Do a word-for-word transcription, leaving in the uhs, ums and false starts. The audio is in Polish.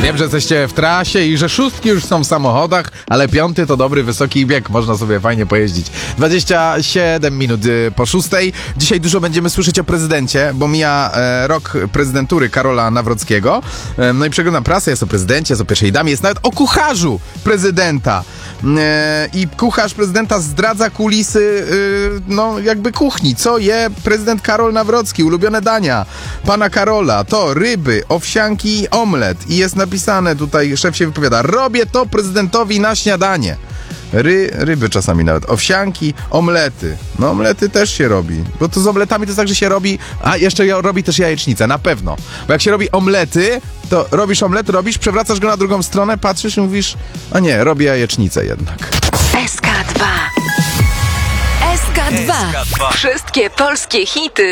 Wiem, że jesteście w trasie i że szóstki już są w samochodach, ale piąty to dobry, wysoki bieg. Można sobie fajnie pojeździć. dwadzieścia siedem minut y, po szóstej. Dzisiaj dużo będziemy słyszeć o prezydencie, bo mija e, rok prezydentury Karola Nawrockiego. E, no i przeglądam prasę, jest o prezydencie, jest o pierwszej damie, jest nawet o kucharzu prezydenta. E, I kucharz prezydenta zdradza kulisy, y, no jakby kuchni. Co je prezydent Karol Nawrocki? Ulubione dania pana Karola to ryby, owsianki i omlet. I jest napisane tutaj, szef się wypowiada: robię to prezydentowi na śniadanie. Ry, ryby czasami nawet, owsianki, omlety. No omlety też się robi, bo to z omletami to jest tak, że się robi, a jeszcze robi też jajecznicę, na pewno. Bo jak się robi omlety, to robisz omlet, robisz, przewracasz go na drugą stronę, patrzysz i mówisz: a nie, robię jajecznicę jednak. S K dwa. S K dwa. Wszystkie polskie hity